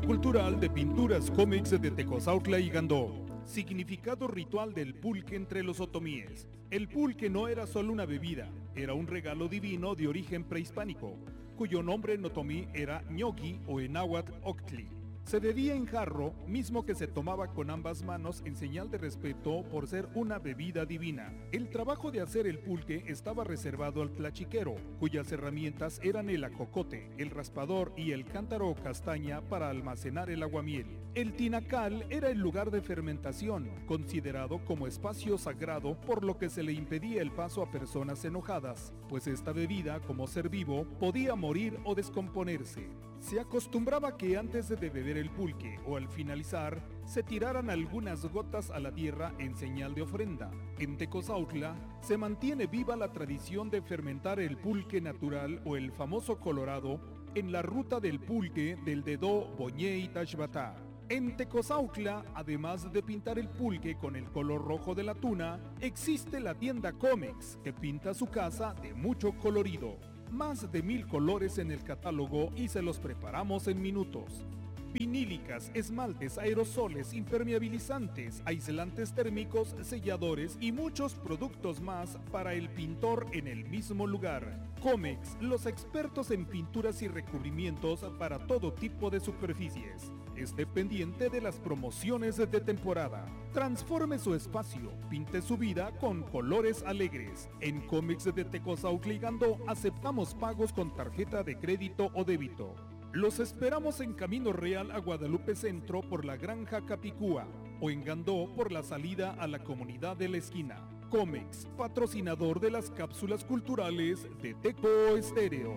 Cultural de Pinturas Cómics de Tecozautla y Gandó. Significado ritual del pulque entre los otomíes. El pulque no era solo una bebida, era un regalo divino de origen prehispánico, cuyo nombre en otomí era ñoqui o en náhuatl octli. Se bebía en jarro, mismo que se tomaba con ambas manos en señal de respeto por ser una bebida divina. El trabajo de hacer el pulque estaba reservado al tlachiquero, cuyas herramientas eran el acocote, el raspador y el cántaro o castaña para almacenar el aguamiel. El tinacal era el lugar de fermentación, considerado como espacio sagrado, por lo que se le impedía el paso a personas enojadas, pues esta bebida, como ser vivo, podía morir o descomponerse. Se acostumbraba que antes de beber el pulque o al finalizar, se tiraran algunas gotas a la tierra en señal de ofrenda. En Tecozautla se mantiene viva la tradición de fermentar el pulque natural o el famoso colorado en la ruta del pulque del Dedó, Boñé y Tashbatá. En Tecozautla, además de pintar el pulque con el color rojo de la tuna, existe la tienda Comex, que pinta su casa de mucho colorido. Más de 1000 colores en el catálogo y se los preparamos en minutos. Vinílicas, esmaltes, aerosoles, impermeabilizantes, aislantes térmicos, selladores y muchos productos más para el pintor en el mismo lugar. Comex, los expertos en pinturas y recubrimientos para todo tipo de superficies. Esté pendiente de las promociones de temporada. Transforme su espacio, pinte su vida con colores alegres. En Comex de Tecozautla y Gandó aceptamos pagos con tarjeta de crédito o débito. Los esperamos en Camino Real a Guadalupe Centro por la Granja Capicúa o en Gandó por la salida a la comunidad de la esquina. Comex, patrocinador de las cápsulas culturales de Teco Estéreo.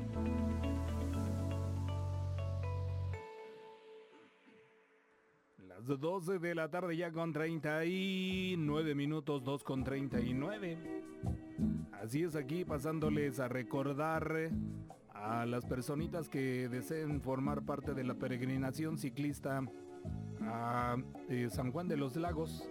Las 12 de la tarde ya con 39 minutos, 2 con 39. Así es, aquí pasándoles a recordar a las personitas que deseen formar parte de la peregrinación ciclista a San Juan de los Lagos.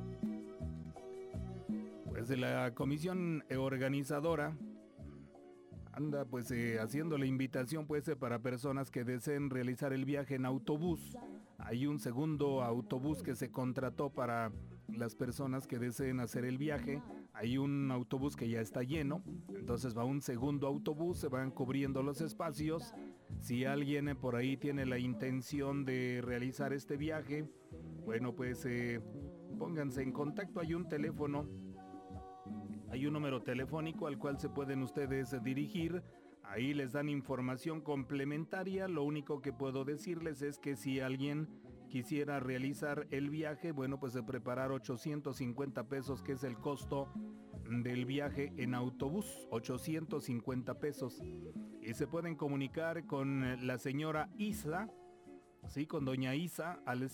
Pues de la comisión organizadora anda pues haciendo la invitación pues para personas que deseen realizar el viaje en autobús. Hay un segundo autobús que se contrató para las personas que deseen hacer el viaje. Hay un autobús que ya está lleno, entonces va un segundo autobús, se van cubriendo los espacios. Si alguien por ahí tiene la intención de realizar este viaje, bueno pues pónganse en contacto. Hay un teléfono, hay un número telefónico al cual se pueden ustedes dirigir. Ahí les dan información complementaria. Lo único que puedo decirles es que si alguien quisiera realizar el viaje, bueno, pues de preparar 850 pesos, que es el costo del viaje en autobús, 850 pesos. Y se pueden comunicar con la señora Isa, sí, con doña Isa, al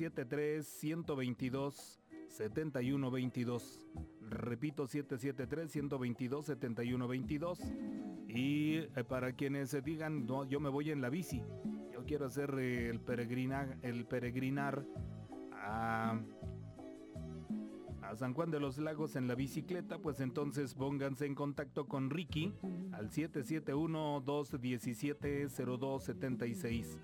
773-122-7122. Repito, 773-122-7122. Y para quienes se digan, no, yo me voy en la bici, yo quiero hacer el peregrinar a San Juan de los Lagos en la bicicleta, pues entonces pónganse en contacto con Ricky al 771-217-0276.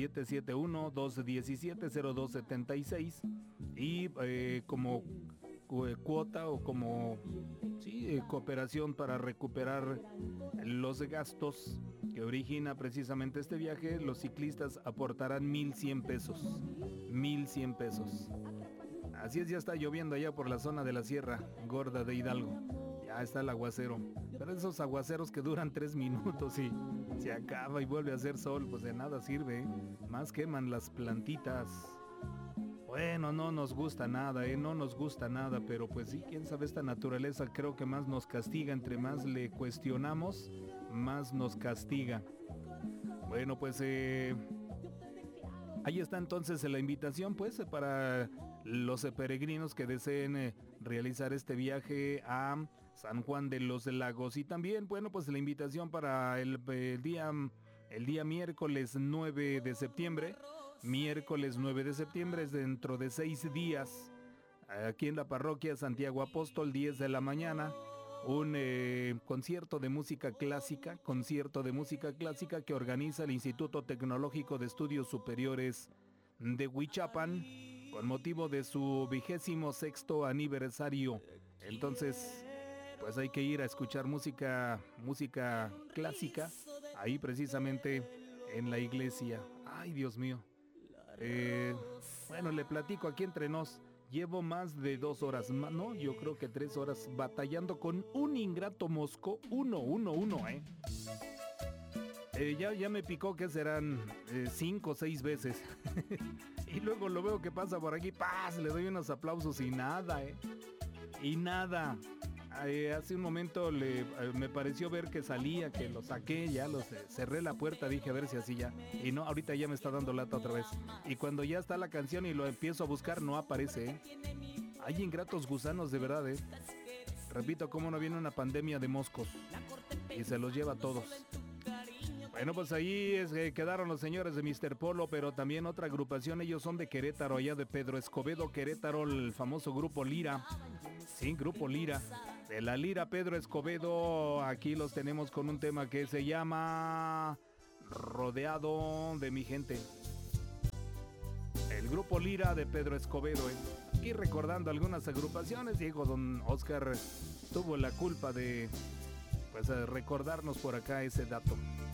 771-217-0276. Y como cuota o como cooperación para recuperar los gastos que origina precisamente este viaje, los ciclistas aportarán 1100 pesos. 1100 pesos. Así es, ya está lloviendo allá por la zona de la Sierra Gorda de Hidalgo. Ya está el aguacero. Pero esos aguaceros que duran 3 minutos y se acaba y vuelve a hacer sol, pues de nada sirve. Más queman las plantitas. Bueno, no nos gusta nada, no nos gusta nada, pero pues sí, quién sabe, esta naturaleza creo que más nos castiga. Entre más le cuestionamos, más nos castiga. Bueno, pues ahí está entonces la invitación pues para los peregrinos que deseen realizar este viaje a San Juan de los Lagos. Y también, bueno, pues la invitación para el día miércoles 9 de septiembre. Miércoles 9 de septiembre es dentro de 6 días. Aquí en la parroquia Santiago Apóstol, 10 de la mañana. un concierto de música clásica que organiza el Instituto Tecnológico de Estudios Superiores de Huichapan con motivo de su 26º aniversario. Entonces, pues hay que ir a escuchar música clásica ahí precisamente en la iglesia. Ay, Dios mío. Bueno, le platico aquí entre nos. Llevo más de 2 horas, no, yo creo que 3 horas batallando con un ingrato mosco. Uno, ya me picó que serán 5 o 6 veces. Y luego lo veo que pasa por aquí, ¡paz! Le doy unos aplausos y nada, y nada. Hace un momento me pareció ver que salía, que lo saqué, ya cerré la puerta, dije a ver si así ya. Y no, ahorita ya me está dando lata otra vez. Y cuando ya está la canción y lo empiezo a buscar, no aparece, Hay ingratos gusanos de verdad, Repito, cómo no viene una pandemia de moscos. Y se los lleva a todos. Bueno, pues ahí quedaron los señores de Mr. Polo, pero también otra agrupación, ellos son de Querétaro, allá de Pedro Escobedo, Querétaro, el famoso Grupo Lira. Sí, Grupo Lira. De la Lira Pedro Escobedo, aquí los tenemos con un tema que se llama Rodeado de mi gente. El Grupo Lira de Pedro Escobedo, Aquí recordando algunas agrupaciones, Diego Don Oscar tuvo la culpa de recordarnos por acá ese dato.